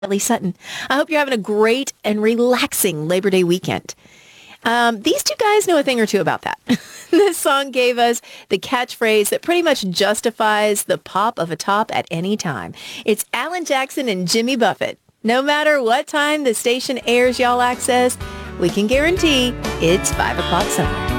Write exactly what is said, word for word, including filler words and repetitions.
Ellie Sutton. I hope you're having a great and relaxing Labor Day weekend. Um, these two guys know a thing or two about that. This song gave us the catchphrase that pretty much justifies the pop of a top at any time. It's Alan Jackson and Jimmy Buffett. No matter what time the station airs y'all access, we can guarantee it's five o'clock somewhere.